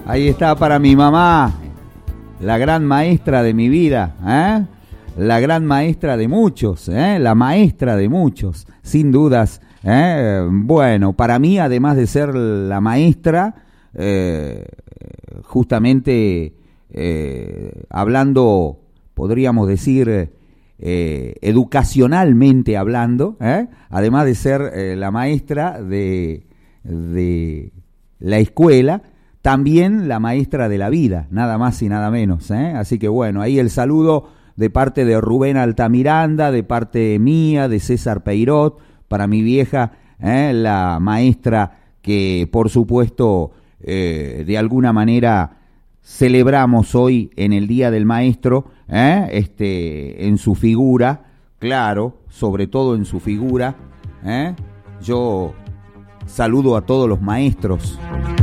Ahí está para mi mamá, la gran maestra de mi vida, ¿eh? La gran maestra de muchos, la maestra de muchos, sin dudas. Bueno, para mí, además de ser la maestra, justamente hablando, podríamos decir, educacionalmente hablando, además de ser la maestra de la escuela, también la maestra de la vida, nada más y nada menos. Así que bueno, ahí el saludo de parte de Rubén Altamiranda, de parte mía, de César Peirot, para mi vieja, la maestra que por supuesto de alguna manera celebramos hoy en el Día del Maestro, en su figura, claro, sobre todo en su figura. Yo saludo a todos los maestros.